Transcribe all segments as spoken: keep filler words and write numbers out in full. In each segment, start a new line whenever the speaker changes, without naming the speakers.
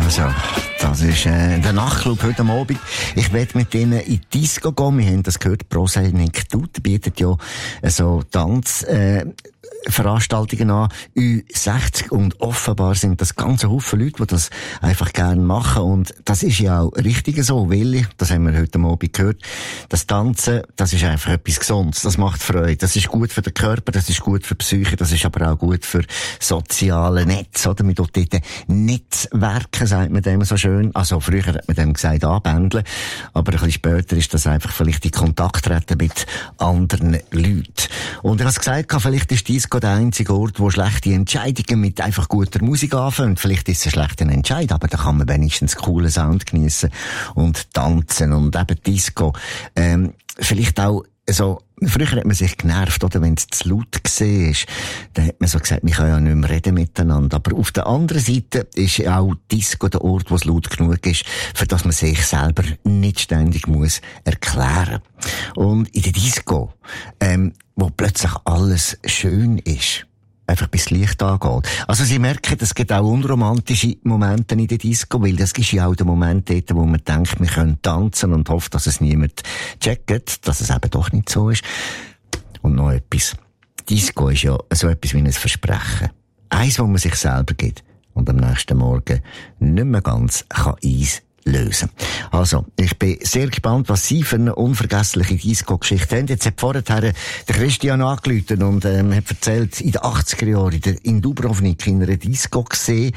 Also, das ist äh, der Nachtclub heute am Abend. Ich werde mit ihnen in die Disco gehen. Wir haben das gehört, Prosenik-Tut bietet ja äh, so Tanz... Äh, Veranstaltungen an, Ü sechzig, und offenbar sind das ganze Haufen Leute, die das einfach gerne machen, und das ist ja auch richtig so, weil, das haben wir heute Abend gehört, das Tanzen, das ist einfach etwas Gesundes, das macht Freude, das ist gut für den Körper, das ist gut für die Psyche, das ist aber auch gut für soziale Netze, oder? Man tut dort Netzwerke, sagt man dem so schön, also früher hat man dem gesagt anbändeln, aber ein bisschen später ist das einfach vielleicht in Kontakt treten mit anderen Leuten. Und ich habe gesagt, vielleicht ist dies der einzige Ort, wo schlechte Entscheidungen mit einfach guter Musik anfangen. Vielleicht ist es ein schlechter Entscheid, aber da kann man wenigstens coolen Sound geniessen und tanzen und eben Disco. Ähm, vielleicht auch so, früher hat man sich genervt, oder, wenn es zu laut war. Dann hat man so gesagt, wir können ja nicht mehr reden miteinander. Aber auf der anderen Seite ist auch Disco der Ort, wo es laut genug ist, für das man sich selber nicht ständig muss erklären. Und in der Disco, ähm, wo plötzlich alles schön ist, einfach bis das Licht angeht. Also Sie merken, es gibt auch unromantische Momente in der Disco, weil das ist ja auch der Moment dort, wo man denkt, wir können tanzen und hofft, dass es niemand checkt, dass es eben doch nicht so ist. Und noch etwas. Disco ist ja so etwas wie ein Versprechen. Eins, wo man sich selber gibt und am nächsten Morgen nicht mehr ganz kann Eis lösen. Also, ich bin sehr gespannt, was Sie für eine unvergessliche Disco-Geschichte haben. Jetzt hat vorher der Christian angerufen und ähm, hat erzählt, in den achtziger Jahren in Dubrovnik in einer Disco gesehen.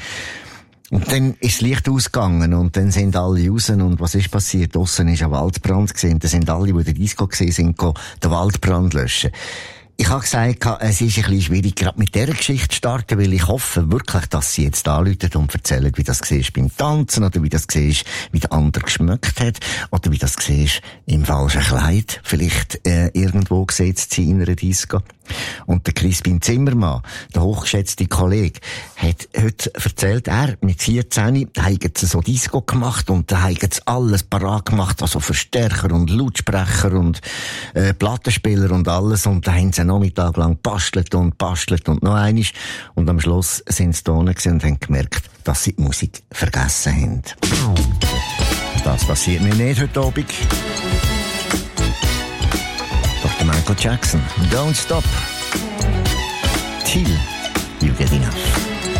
Und dann ist das Licht ausgegangen und dann sind alle raus, und was ist passiert? Draussen ist ein Waldbrand gesehen, dann sind alle, die in der Disco gesehen sind, den Waldbrand löschen. Ich habe gesagt, es ist ein bisschen schwierig, gerade mit dieser Geschichte zu starten, weil ich hoffe wirklich, dass Sie jetzt anrufen und erzählen, wie das war beim Tanzen, oder wie das war, wie der andere geschmeckt hat, oder wie das war im falschen Kleid, vielleicht äh, irgendwo gesetzt Sie in einer Disco. Und der Crispin Zimmermann, der hochgeschätzte Kollege, hat heute erzählt, er mit vierzehn hat so Disco gemacht und da hat alles parat gemacht, also Verstärker und Lautsprecher und äh, Plattenspieler und alles, und da haben sie einen Nachmittag lang bastelt und bastelt und noch einiges, und am Schluss sind sie da und haben gemerkt, dass sie die Musik vergessen haben. Das passiert mir nicht heute Abend. Doch der Michael Jackson, Don't Stop.